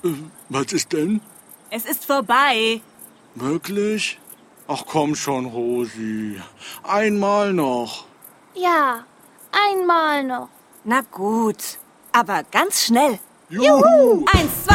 Was ist denn? Es ist vorbei. Wirklich? Ach komm schon, Rosi. Einmal noch. Ja, einmal noch. Na gut, aber ganz schnell. Juhu! 1, 2.